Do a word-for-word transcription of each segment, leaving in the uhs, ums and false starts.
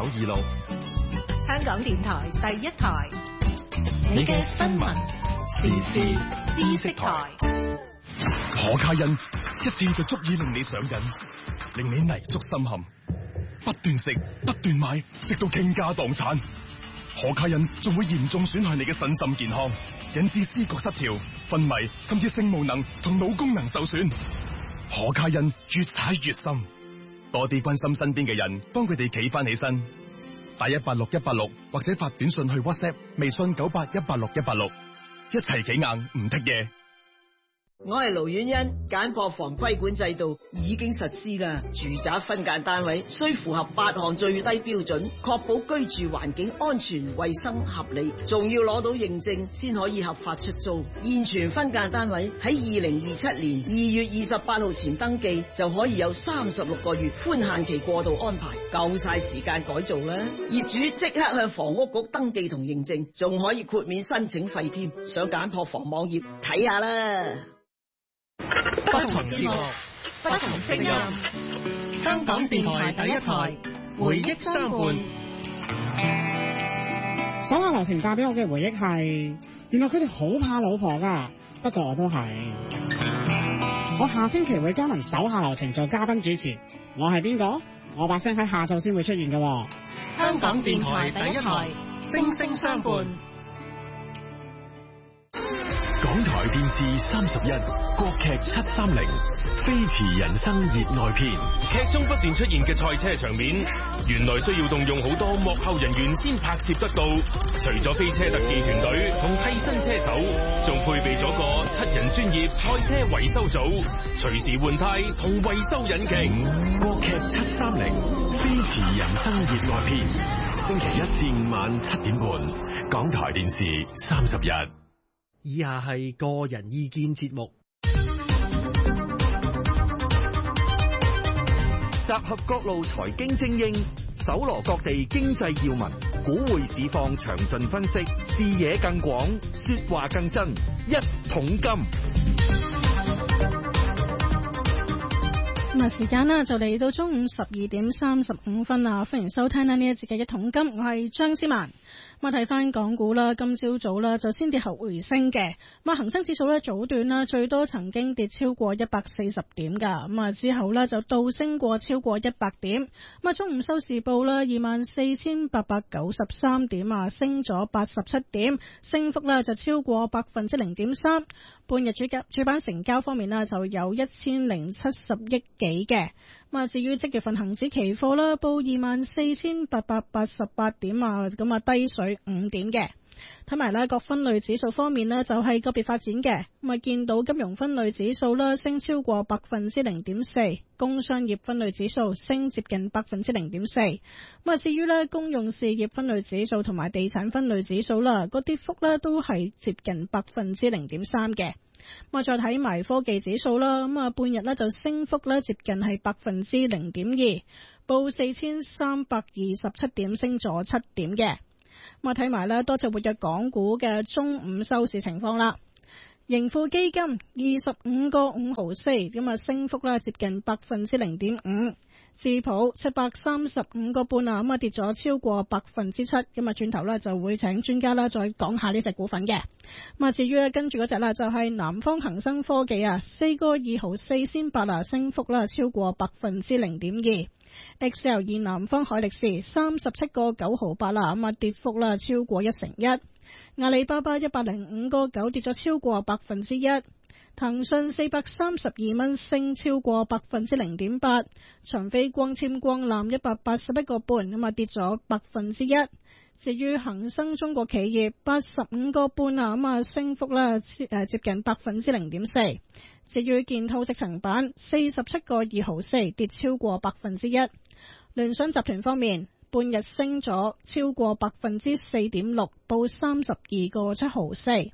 二六， 香港電台第一台， 你嘅新聞時事知識台。 可卡因一次就足以令你上癮，令你泥足深陷，不斷食不斷買，直到傾家蕩產。可卡因仲會嚴重損害你嘅身心健康，引致思覺失調、昏迷，甚至性無能同腦功能受損。可卡因越踩越深，多啲關心身邊嘅人，幫佢哋企翻起身。打一八六一八六或者發短信去 WhatsApp、微信九八一八六一八六，一齊企硬唔剔嘢。 我係盧婉欣，簡破房規管制度已經實施啦。住宅分間單位需符合八項最低標準，確保居住環境安全、衛生、合理，仲要攞到認證先可以合法出租。現存分間單位喺二零二七年二月二十八號前登記，就可以有三十六個月寬限期過渡安排，夠晒時間改造啦。業主即刻向房屋局登記同認證，仲可以豁免申請費添。上簡破房網頁睇下啦。 不同節目，不同聲音。香港電台第一台，回憶相伴。 手下留情帶俾我嘅回憶係，原來佢哋好怕老婆噶，不過我都係。我下星期會加盟手下留情做嘉賓主持，我係邊個？我把聲喺下晝先會出現噶。 香港電台第一台，聲聲相伴。 港台電視三十一，國劇七三零，飛馳人生熱愛篇。 劇中不斷出現嘅賽車場面，原來需要動用好多幕後人員先拍攝得到。除咗飛車特技團隊同替身車手，仲配備咗個七人專業賽車維修組，隨時換胎同維修引擎。 國劇七三零，飛馳人生熱愛篇，星期一至五晚七點半，港台電視三十一。 以下係個人意見節目， 集合各路財經精英，搜羅各地經濟要聞，股匯市況詳盡分析，視野更廣，說話更真，一桶金。 咁啊，時間呢就嚟到中午十二點三十五分啦，歡迎收聽呢呢一節嘅一桶金，我係張思曼。咁啊，睇翻港股啦，今朝早啦就先跌後回升嘅。咁啊，恒生指數咧早段啦最多曾經跌超過一百四十點噶，咁啊之後咧就倒升過超過一百點。咁啊，中午收市報啦二萬四千八百九十三點啊，升咗八十七點，升幅咧就超過百分之零點三。半日主價主板成交方面啦，就有一千零七十億幾嘅。咁啊，至於即月份恒指期貨啦，報二萬四千八百八十八點啊，咁啊低水五點嘅。睇埋咧各分類指數方面呢，就係個別發展嘅。咁啊，見到金融分類指數啦升超過百分之零點四，工商業分類指數升接近百分之零點四。咁啊，至於咧公用事業分類指數同埋地產分類指數啦，個跌幅咧都係接近百分之零點三嘅。咁啊，再睇埋科技指數啦，咁啊半日咧就升幅咧接近係百分之零點二，報四千三百二十七點，升咗七點嘅。咁啊，睇埋咧多隻活躍港股嘅中午收市情況啦。盈富基金二十五個五毫四，咁啊升幅咧接近百分之零點五。智普七百三十五個半啊，咁啊跌咗超過百分之七。咁啊轉頭咧就會請專家啦再講下呢隻股份嘅。咁啊至於咧跟住嗰隻啦就係南方恒生科技啊，四個二毫四仙八啊，升幅啦超過百分之零點二。X L 二南方海力士三十七個九毫八啦，咁啊跌幅啦超過一成一。阿里巴巴一百零五個九跌咗超過百分之一。騰訊四百三十二蚊升超過百分之零點八。長飛光纖光纜一百八十一個半，咁啊跌咗百分之一。至於恒生中國企業八十五個半啊，咁啊升幅啦誒接近百分之零點四。至於建滔積層板四十七個二毫四跌超過百分之一。聯想集團方面，半日升咗超過百分之四點六，報三十二個七毫四。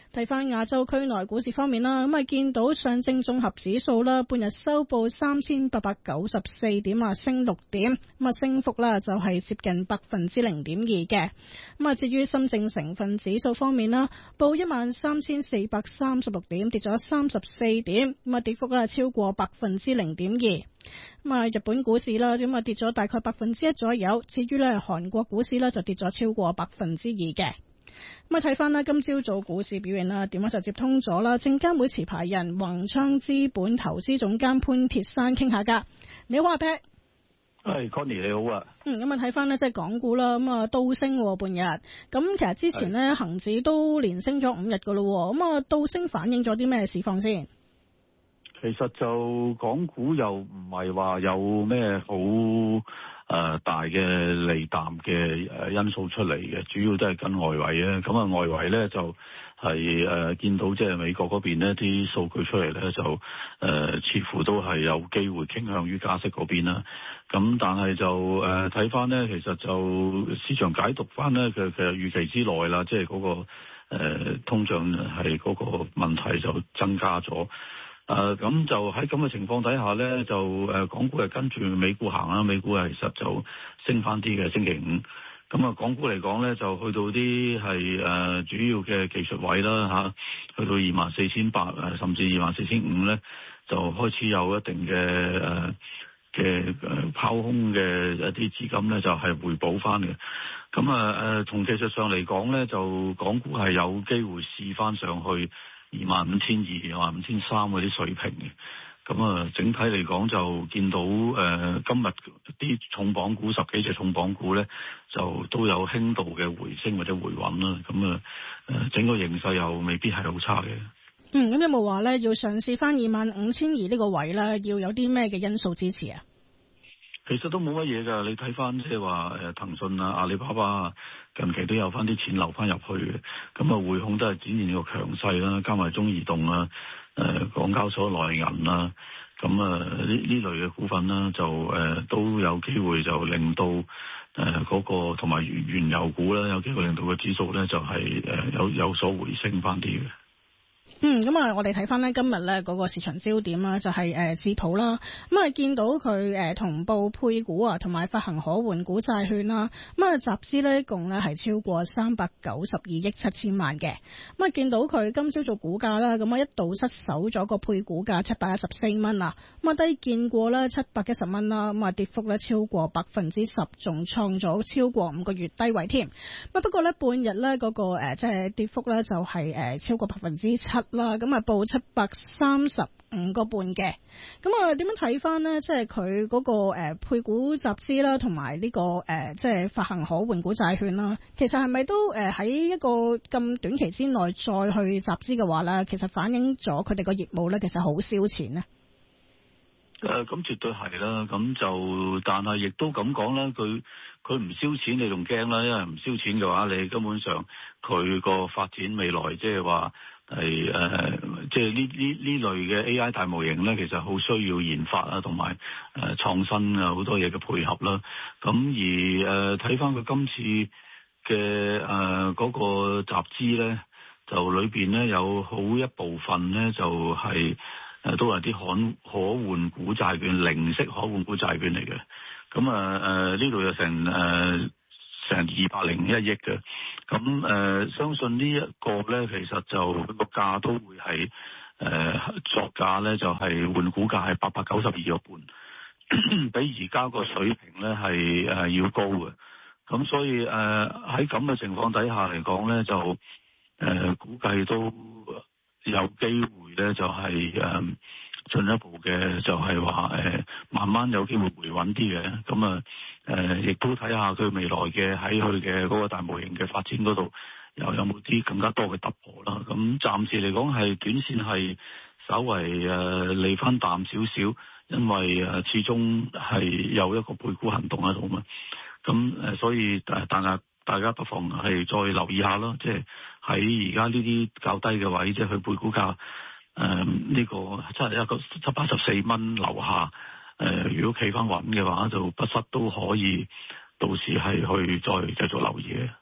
睇翻亞洲區內股市方面啦，咁啊見到上證綜合指數啦，半日收報三千八百九十四點啊，升六點，咁啊升幅啦就係接近百分之零點二嘅。咁啊至於深證成分指數方面啦，報一萬三千四百三十六點，跌咗三十四點，咁啊跌幅啦超過百分之零點二。咁啊日本股市啦，咁啊跌咗大概百分之一左右。至於咧韓國股市咧就跌咗超過百分之二嘅。咁啊睇翻啦，今朝早股市表現啦，電話就接通咗啦，證監會持牌人宏昌資本投資總監潘鐵珊傾下㗎。你好阿 Pat。 係 Connie 你好啊。 嗯，咁啊睇翻呢，即係港股啦，咁啊都升半日。咁其實之前呢，恒指都連升咗五日噶咯。咁啊倒升反映咗啲咩市況先？ 其實就港股又唔係話有咩好誒大嘅利淡嘅誒因素出嚟嘅，主要都係跟外圍啊。咁啊外圍咧就係、是、誒、呃、見到即係美國嗰邊呢啲數據出嚟咧就誒、呃、似乎都係有機會傾向於加息嗰邊啦。咁但係就誒睇翻咧，其實就市場解讀翻咧，其實其實預期之內啦，即係嗰個誒、呃、通脹係嗰個問題就增加咗。誒咁、呃、就喺咁嘅情況底下咧，就誒、呃、港股係跟住美股行啦，美股係其實就升翻啲嘅星期五。咁啊，港股嚟講咧，就去到啲係誒主要嘅技術位啦嚇、啊，去到二萬四千八誒，甚至二萬四千五咧，就開始有一定嘅誒嘅誒拋空嘅一啲資金咧，就係、是、回補翻嘅。咁啊誒，從技術上嚟講咧，就港股係有機會試翻上去二萬五千二、二萬五千三嗰啲水平嘅，咁啊，整體嚟講就見到誒、呃、今日啲重磅股十幾隻重磅股咧，就都有輕度嘅回升或者回穩啦。咁啊誒，整個形勢又未必係好差嘅。 嗯，咁有冇話咧要嘗試翻二萬五千二呢個位咧？要有啲咩嘅因素支持啊？ 其實都冇乜嘢㗎，你睇翻即係話誒騰訊啊、阿里巴巴啊，近期都有翻啲錢流翻入去嘅，咁啊匯控都係展現個強勢啦，加埋中移動啊、誒、呃、港交所內銀啦，咁啊呢呢類嘅股份啦，就誒、呃、都有機會就令到誒嗰、呃那個同埋原原油股咧，有機會令到個指數咧就係、是、誒、呃、有有所回升翻啲嘅。 嗯，咁啊，我哋睇翻呢今日呢嗰個市場焦點啦，就係誒智普啦。咁啊，見到佢誒同步配股啊，同埋發行可換股債券啦。咁啊，集資呢一共呢係超過三百九十二億七千萬嘅。咁啊，見到佢今朝做股價啦，咁啊一度失守咗個配股價七百一十四蚊啊。咁啊低見過咧七百一十蚊啦。咁啊跌幅咧超過百分之十，仲創咗超過五個月低位添。咁不過呢，半日呢嗰個誒即係跌幅呢，就係誒超過百分之七。啦，咁啊報七百三十五個半嘅，咁啊點樣睇翻呢？即係佢嗰個誒配股集資啦，同埋呢個誒即係發行可換股債券啦，其實係咪都誒喺一個咁短期之內再去集資嘅話咧，其實反映咗佢哋個業務咧，其實好燒錢呢？ 誒、呃，咁絕對係啦，咁就但係亦都咁講啦，佢佢唔燒錢，你仲驚啦，因為唔燒錢嘅話，你根本上佢個發展未來即係話。係誒，即係呢呢呢類嘅 A I 大模型咧，其實好需要研發啊，同埋誒創新啊，好多嘢嘅配合啦。咁而誒睇翻佢今次嘅誒嗰個集資咧，就裏邊咧有好一部分咧就係、是、誒、呃、都係啲可可換股債券、零息可換股債券嚟嘅。咁啊誒呢度有成誒。呃成二百零一億嘅，咁誒、呃、相信呢一個咧，其實就個價都會係誒、呃、作價咧，就係、是、換股價係八百九十二個半，比而家個水平咧係誒要高嘅。咁所以誒喺咁嘅情況底下嚟講咧，就誒、呃、估計都有機會咧，就係、是、誒。呃進一步嘅就係話誒，慢慢有機會回穩啲嘅，咁啊誒，亦都睇下佢未來嘅喺佢嘅嗰個大模型嘅發展嗰度，又有冇啲更加多嘅突破啦。咁暫時嚟講係短線係稍為誒離翻淡少少，因為誒始終係有一個配股行動喺度嘛。咁誒，所以誒，但係大家不妨係再留意下咯，即係喺而家呢啲較低嘅位，即係佢配股價。誒呢、呃這個即係一個七百十四蚊樓下，誒、呃、如果企翻穩嘅話，就不失都可以到時係去再繼續留意嘅。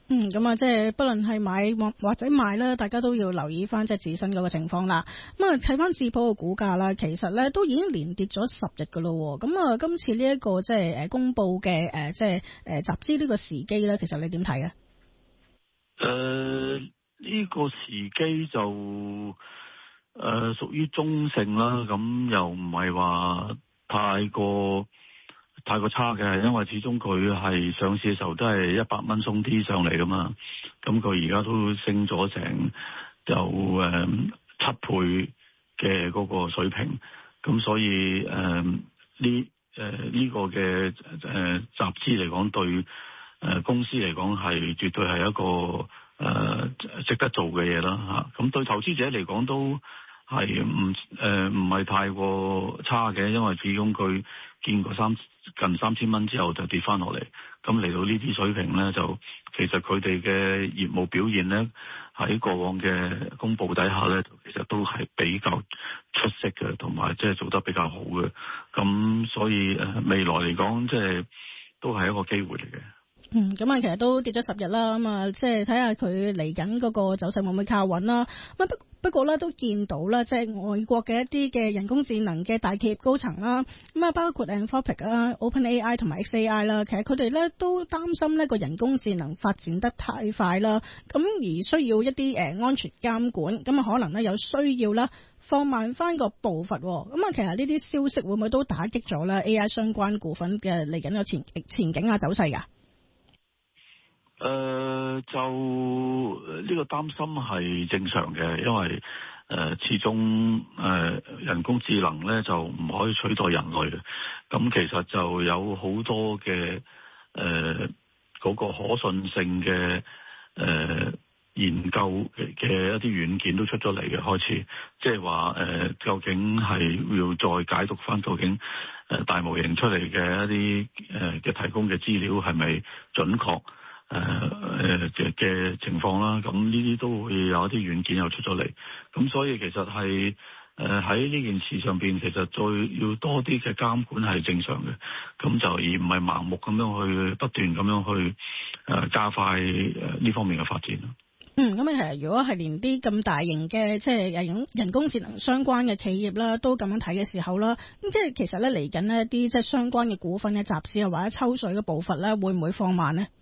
嗯，咁啊，即係不論係買或或者賣啦，大家都要留意翻即係自身嗰個情況啦。咁啊，睇翻智保嘅股價啦，其實咧都已經連跌咗十日噶咯。咁啊，今次呢一個即係誒公布嘅誒即係誒集資呢個時機咧，其實你點睇咧？ 誒、呃，呢、這個時機就誒屬於中性啦，咁又唔係話太過。太過差嘅，因為始終佢係上市嘅時候都係一百蚊鬆啲上嚟噶嘛，咁佢而家都升咗成就誒、呃、七倍嘅嗰個水平，咁所以誒呢誒呢個嘅誒、呃、集資嚟講，對誒、呃、公司嚟講係絕對係一個誒、呃、值得做嘅嘢啦嚇，咁對投資者嚟講都係唔誒唔係太過差嘅，因為始終佢見過三近三千蚊之後就跌翻落嚟，咁嚟到呢啲水平咧，就其實佢哋嘅業務表現咧喺過往嘅公佈底下咧，其實都係比較出色嘅，同埋即係做得比較好嘅，咁所以誒未來嚟講，即係都係一個機會嚟嘅。 嗯，咁啊，其實都跌咗十日啦，咁啊，即係睇下佢嚟緊嗰個走勢會唔會靠穩啦。咁不不過咧，都見到啦，即係外國嘅一啲嘅人工智能嘅大企業高層啦，咁啊，包括 Anthropic 啦、OpenAI 同埋 X A I 啦，其實佢哋咧都擔心呢個人工智能發展得太快啦，咁而需要一啲誒安全監管，咁啊可能咧有需要啦放慢翻個步伐。咁啊，其實呢啲消息會唔會都打擊咗咧 A I 相關股份嘅嚟緊嘅前前景啊走勢㗎？ 誒、呃，就呢、這個擔心係正常嘅，因為誒、呃、始終誒、呃、人工智能咧就唔可以取代人類嘅，咁其實就有好多嘅誒嗰個可信性嘅誒、呃、研究嘅嘅一啲軟件都出咗嚟嘅，開始即係話誒究竟係要再解讀翻究竟誒、呃、大模型出嚟嘅一啲誒嘅提供嘅資料係咪準確？誒誒嘅嘅情況啦，咁呢啲都會有一啲軟件又出咗嚟，咁所以其實係誒喺呢件事上邊，其實再要多啲嘅監管係正常嘅，咁就而唔係盲目咁樣去不斷咁樣去誒、呃、加快誒呢方面嘅發展咯。 嗯，咁其實如果係連啲咁大型嘅即係人人工智能相關嘅企業啦，都咁樣睇嘅時候啦，咁即係其實咧嚟緊呢一啲即係相關嘅股份嘅集資啊或者抽水嘅步伐咧，會唔會放慢呢？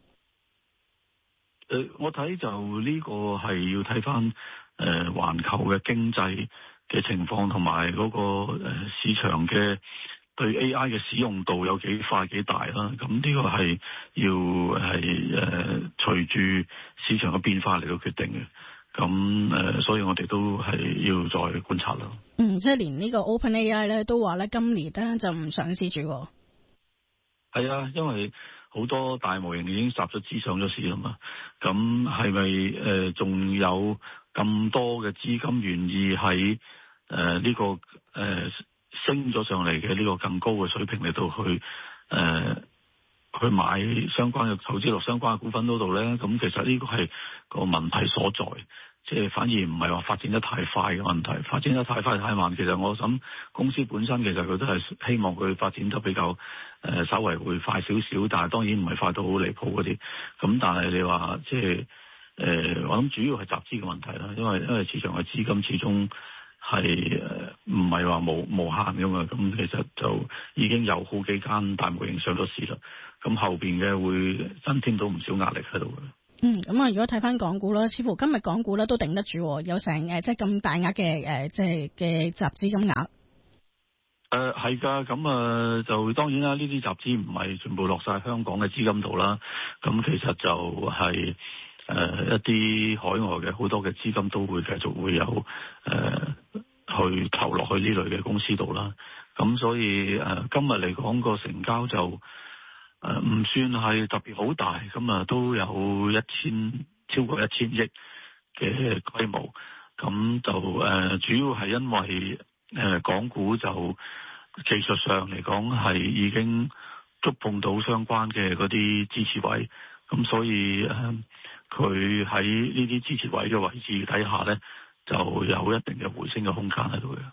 誒、呃，我睇就呢個係要睇翻誒環球嘅經濟嘅情況，同埋嗰個誒、呃、市場嘅對 A I 嘅使用度有幾快幾大啦。咁呢個係要係誒隨住市場嘅變化嚟到決定嘅。咁誒、呃，所以我哋都係要再觀察啦。 嗯，即係連呢個 OpenAI 咧都話咧今年咧就唔上市住。 係啊，因為好多大模型已經集咗資上咗市啦嘛，咁係咪誒仲有咁多嘅資金願意喺誒呢個誒、呃、升咗上嚟嘅呢個更高嘅水平嚟到去誒、呃、去買相關嘅投資落相關嘅股份嗰度咧？咁其實呢個係個問題所在。即係反而唔係話發展得太快嘅問題，發展得太快太慢，其實我諗公司本身其實佢都係希望佢發展得比較誒、呃、稍微會快少少，但係當然唔係快到好離譜嗰啲。咁但係你話即係誒，我諗主要係集資嘅問題啦，因為因為市場嘅資金始終係誒唔係話無無限㗎嘛。咁其實就已經有好幾間大模型上咗市啦，咁後邊嘅會增添到唔少壓力喺度嘅。 嗯，咁啊，如果睇翻港股啦，似乎今日港股咧都頂得住，有成誒即係咁大額嘅誒即係嘅集資金額。 誒係㗎，咁啊、呃、就當然啦，呢啲集資唔係全部落晒香港嘅資金度啦，咁其實就係、是、誒、呃、一啲海外嘅好多嘅資金都會繼續會有誒、呃、去投落去呢類嘅公司度啦，咁所以誒、呃、今日嚟講個成交就。誒唔、呃、算係特別好大，咁啊都有一千超過一千億嘅規模，咁就誒、呃、主要係因為誒、呃、港股就技術上嚟講係已經觸碰到相關嘅嗰啲支持位，咁所以誒佢喺呢啲支持位嘅位置底下咧，就有一定嘅回升嘅空間喺度嘅。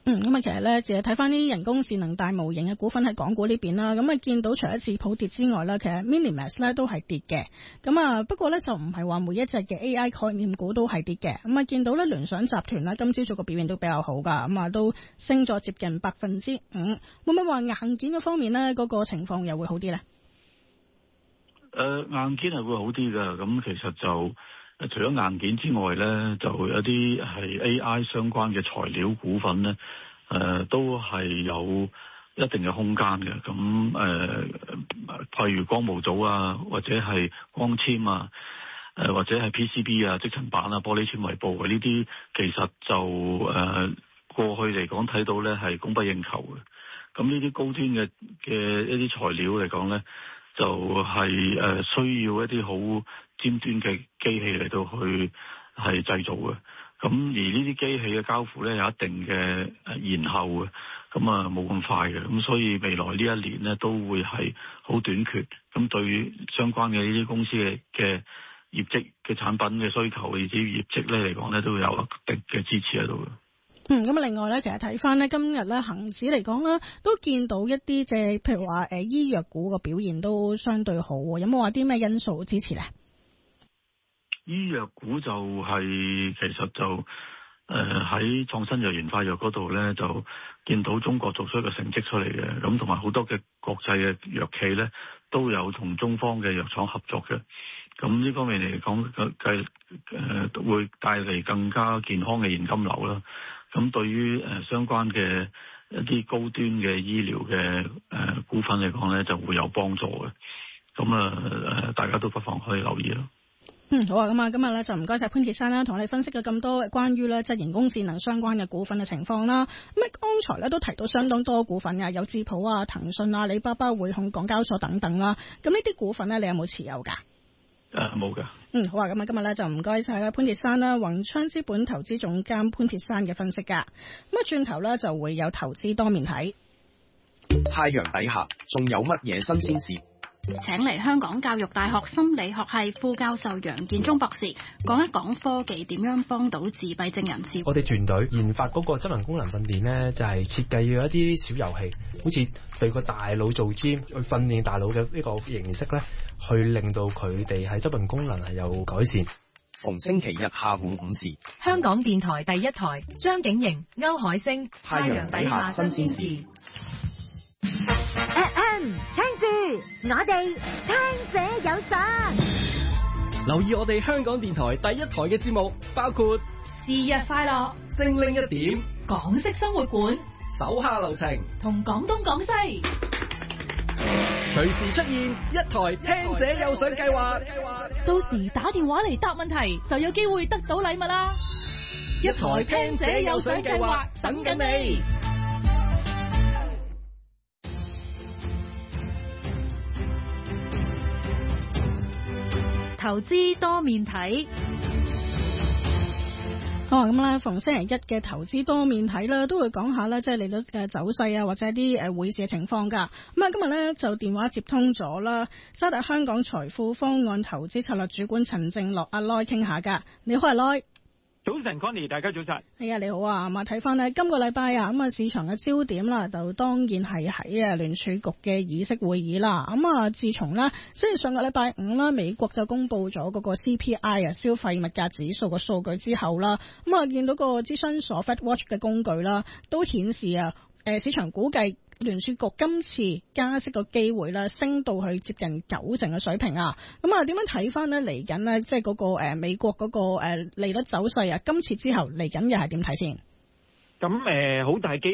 嗯，咁啊，其實咧，淨係睇翻啲人工智能大模型嘅股份喺港股呢邊啦，咁啊見到除咗智譜跌之外啦，其實 Minimax 咧都係跌嘅。咁啊，不過咧就唔係話每一隻嘅 A I 概念股都係跌嘅。咁啊，見到咧聯想集團啦，今朝早個表現都比較好噶，咁啊都升咗接近百分之五。會唔會話硬件嘅方面咧，嗰、那個情況又會好啲咧？ 誒、呃，硬件係會好啲㗎。咁其實就。除咗硬件之外咧，就有啲係 A I 相關嘅材料股份咧，誒、呃、都係有一定嘅空間嘅。咁誒，譬、呃、如光模組啊，或者係光纖啊，誒、呃、或者係 P C B 啊、積層板啊、玻璃纖維布嘅呢啲，其實就誒、呃、過去嚟講睇到咧係供不應求嘅。咁呢啲高端嘅嘅一啲材料嚟講咧，就係、是、誒、呃、需要一啲好尖端嘅機器嚟到去係製造嘅，咁而呢啲機器嘅交付咧有一定嘅誒延後嘅，咁啊冇咁快嘅，咁所以未來呢一年咧都會係好短缺，咁對於相關嘅呢啲公司嘅嘅業績嘅產品嘅需求，以至於業績咧嚟講咧都會有一定嘅支持喺度嘅。 嗯，咁啊，另外咧，其實睇翻咧，今日咧恒指嚟講咧，都見到一啲即係譬如話誒醫藥股個表現都相對好，有冇話啲咩因素支持咧？ 醫藥股就係、是、其實就誒喺創新藥研發藥嗰度咧，就見到中國做出一個成績出嚟嘅，咁同埋好多嘅國際嘅藥企咧都有同中方嘅藥廠合作嘅，咁呢方面嚟講，計誒會帶嚟更加健康嘅現金流啦。咁對於誒相關嘅一啲高端嘅醫療嘅誒股份嚟講咧，就會有幫助嘅。咁啊誒，大家都不妨可以留意咯。 嗯，好啊，咁啊，今日咧就唔該晒潘鐵珊啦，同我哋分析咗咁多關於咧即係人工智能相關嘅股份嘅情況啦。咁啊，剛才咧都提到相當多股份啊，有智譜啊、騰訊啊、阿里巴巴、匯控、港交所等等啦。咁呢啲股份咧，你有冇持有噶？ 誒，冇噶。 嗯，好啊，咁啊，今日咧就唔該晒啦，潘鐵珊啦，宏昌資本投資總監潘鐵珊嘅分析噶。咁啊，轉頭咧就會有投資多面睇。 太陽底下仲有乜嘢新鮮事？ 請嚟香港教育大學心理學系副教授楊建忠博士講一講科技點樣幫到自閉症人士。 我哋團隊研發嗰個執行功能訓練呢，就係設計咗一啲小遊戲，好似對個大腦做 gym 去訓練大腦嘅呢個形式呢，去令到佢哋喺執行功能係有改善。 逢星期日下午五時， 香港電台第一台，張景瑩、歐海星，太陽底下新鮮事。 F M 聽住，我哋聽者有信。 留意我哋香港電台第一台嘅節目，包括是日快樂、 精靈一點、 港式生活館、 手下留情同廣東廣西。 隨時出現一台聽者有信計劃， 到時打電話嚟答問題就有機會得到禮物啦！ 一台聽者有信計劃等緊你。 投資多面睇。 好啊，咁咧逢星期一嘅投資多面睇啦，都會講下咧，即係利率嘅走勢啊，或者啲誒匯市嘅情況噶。咁啊，今日咧就電話接通咗啦，渣打香港財富方案投資策略主管陳正樂阿 Loy 傾下噶。你好，阿 Loy。 早晨 Connie， 大家早晨。 係啊，你好啊。咁啊，睇翻呢今個禮拜啊，咁啊市場嘅焦點啦，就當然係喺啊聯儲局嘅議息會議啦。咁啊，自從呢，即係上個禮拜五啦，美國就公布咗嗰個 C P I 啊消費物價指數個數據之後啦，咁啊見到個諮詢所 Fed Watch 嘅工具啦，都顯示啊，誒市場估計聯儲局今次加息個機會咧，升到去接近九成嘅水平啊！咁啊，點樣睇翻呢？嚟緊呢，即係嗰個誒美國嗰個誒利率走勢啊，今次之後嚟緊又係點睇先？ 咁誒，好大機